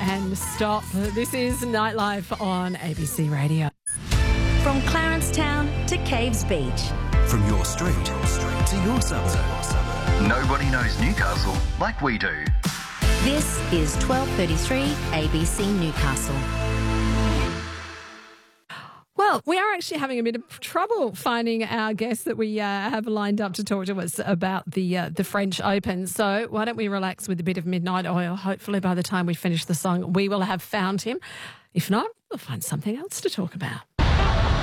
and stop. This is Nightlife on ABC Radio. From Clarencetown to Caves Beach. From your street to your suburb. Nobody knows Newcastle like we do. This is 1233 ABC Newcastle. Well, we are actually having a bit of trouble finding our guests that we have lined up to talk to us about the French Open. So why don't we relax with a bit of Midnight Oil? Hopefully by the time we finish the song, we will have found him. If not, we'll find something else to talk about.